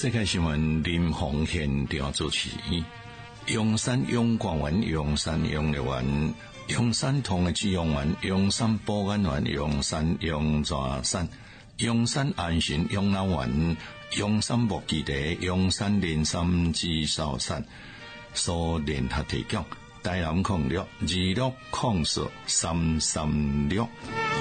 世界新闻林鸿现场主持，阳山阳光园、阳山养乐园、阳山同的滋养园、阳山保安园、阳山阳泉山、阳山安心养老园、阳山木基地、阳山林山紫草山所联合提供。台南0626043336。